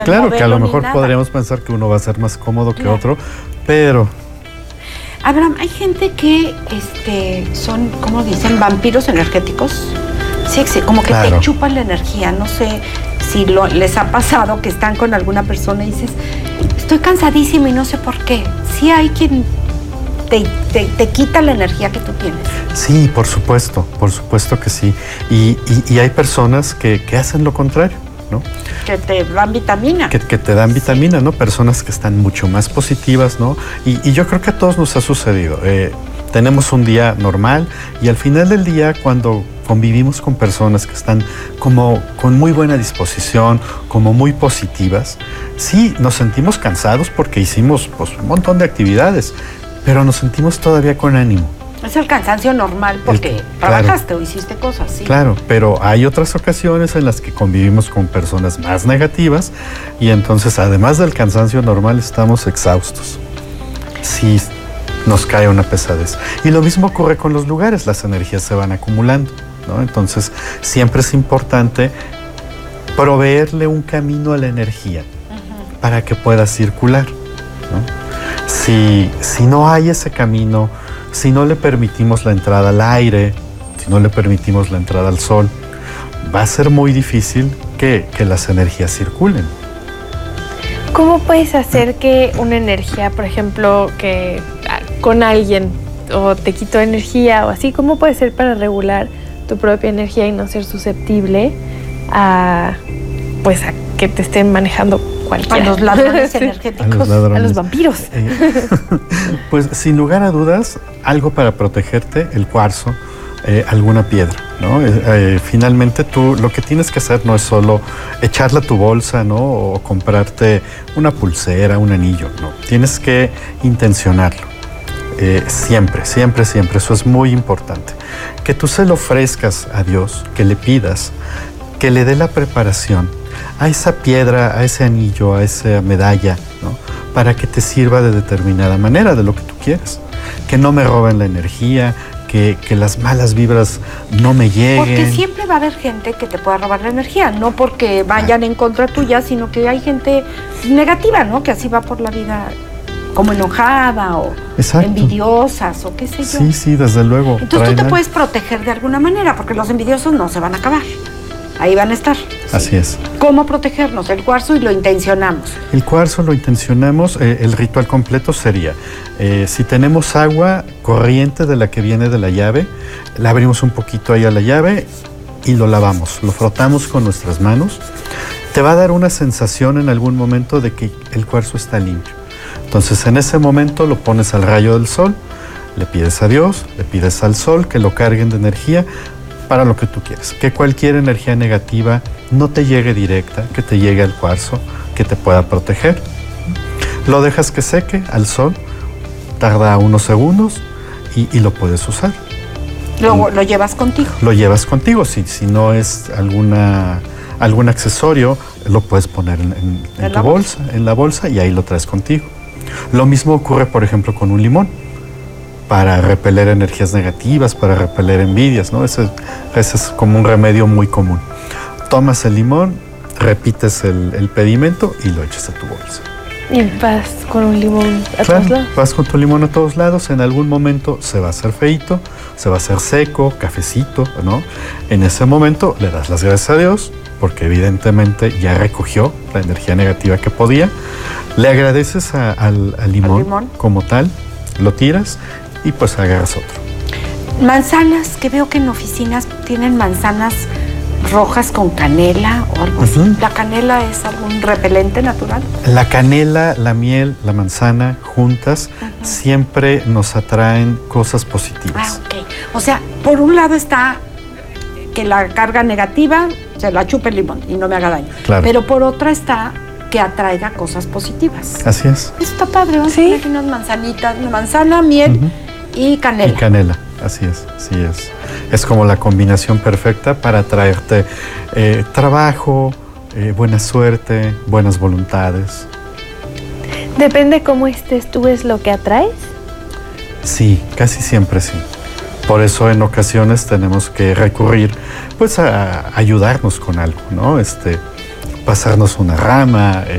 Claro que a lo mejor podríamos pensar que uno va a ser más cómodo que otro, pero... Abraham, hay gente que son, ¿cómo dicen? Vampiros energéticos. Sí, como que te chupan la energía. No sé si les ha pasado que están con alguna persona y dices, estoy cansadísima y no sé por qué. Sí hay quien te quita la energía que tú tienes. Sí, por supuesto que sí. Y hay personas que hacen lo contrario, ¿no? Que te dan vitamina. Que te dan vitamina, ¿no? Personas que están mucho más positivas, ¿no? Y yo creo que a todos nos ha sucedido. Tenemos un día normal y al final del día, cuando convivimos con personas que están como con muy buena disposición, como muy positivas, sí, nos sentimos cansados porque hicimos pues, un montón de actividades, pero nos sentimos todavía con ánimo. Es el cansancio normal porque trabajaste o hiciste cosas, sí. Claro, pero hay otras ocasiones en las que convivimos con personas más negativas y entonces, además del cansancio normal, estamos exhaustos. Sí, nos cae una pesadez. Y lo mismo ocurre con los lugares, las energías se van acumulando, ¿no? Entonces, siempre es importante proveerle un camino a la energía para que pueda circular, ¿no? Si no hay ese camino, si no le permitimos la entrada al aire, si no le permitimos la entrada al sol, va a ser muy difícil que las energías circulen. ¿Cómo puedes hacer que una energía, por ejemplo, que con alguien o te quitó energía o así, cómo puedes ser para regular tu propia energía y no ser susceptible a que te estén manejando cualquiera? A los ladrones energéticos, a los vampiros. Pues sin lugar a dudas, algo para protegerte, el cuarzo, alguna piedra, ¿no? Finalmente tú lo que tienes que hacer no es solo echarla a tu bolsa, ¿no? O comprarte una pulsera, un anillo, ¿no? Tienes que intencionarlo. Siempre, eso es muy importante. Que tú se lo ofrezcas a Dios, que le pidas, que le dé la preparación a esa piedra, a ese anillo, a esa medalla, ¿no? Para que te sirva de determinada manera, de lo que tú quieres. Que no me roben la energía, que las malas vibras no me lleguen. Porque siempre va a haber gente que te pueda robar la energía, no porque vayan en contra tuya, sino que hay gente negativa, ¿no? Que así va por la vida como enojada o envidiosas o qué sé yo. Sí, desde luego. Entonces tú te puedes proteger de alguna manera, porque los envidiosos no se van a acabar. Ahí van a estar. Así es. ¿Cómo protegernos? El cuarzo y lo intencionamos. El cuarzo lo intencionamos. El ritual completo sería, si tenemos agua corriente de la que viene de la llave, la abrimos un poquito ahí a la llave y lo lavamos. Lo frotamos con nuestras manos. Te va a dar una sensación en algún momento de que el cuarzo está limpio. Entonces en ese momento lo pones al rayo del sol, le pides a Dios, le pides al sol que lo carguen de energía para lo que tú quieres. Que cualquier energía negativa no te llegue directa, que te llegue al cuarzo, que te pueda proteger. Lo dejas que seque al sol, tarda unos segundos y lo puedes usar. ¿Lo llevas contigo? Lo llevas contigo. Si no es algún accesorio, lo puedes poner en tu bolsa, en la bolsa, y ahí lo traes contigo. Lo mismo ocurre, por ejemplo, con un limón, para repeler energías negativas, para repeler envidias, ¿no? Ese es como un remedio muy común. Tomas el limón, repites el pedimento y lo echas a tu bolsa. Y vas con un limón a todos lados. Vas con tu limón a todos lados. En algún momento se va a hacer feíto, se va a hacer seco, cafecito, ¿no? En ese momento le das las gracias a Dios, porque evidentemente ya recogió la energía negativa que podía. Le agradeces al limón como tal, lo tiras y pues agarras otro. Manzanas, que veo que en oficinas tienen manzanas rojas con canela o algo así. ¿La canela es algún repelente natural? La canela, la miel, la manzana juntas siempre nos atraen cosas positivas. Ok. O sea, por un lado está que la carga negativa se la chupe el limón y no me haga daño. Claro. Pero por otra está que atraiga cosas positivas. Así es. Eso está padre, vamos a poner unas manzanitas, una manzana, miel y canela. Y canela, así es, sí es. Es como la combinación perfecta para traerte trabajo, buena suerte, buenas voluntades. Depende cómo estés tú, ¿es lo que atraes? Sí, casi siempre sí. Por eso en ocasiones tenemos que recurrir pues a ayudarnos con algo, ¿no? pasarnos una rama,